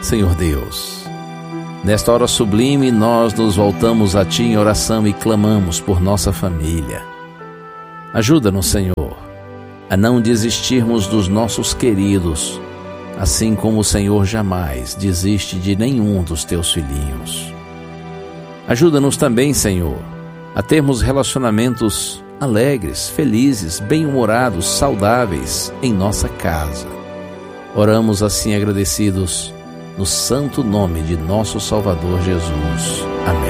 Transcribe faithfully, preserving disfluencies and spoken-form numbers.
Senhor Deus, nesta hora sublime nós nos voltamos a Ti em oração e clamamos por nossa família. Ajuda-nos, Senhor, a não desistirmos dos nossos queridos, assim como o Senhor jamais desiste de nenhum dos Teus filhinhos. Ajuda-nos também, Senhor, a termos relacionamentos alegres, felizes, bem-humorados, saudáveis em nossa casa. Oramos assim agradecidos no santo nome de nosso Salvador Jesus. Amém.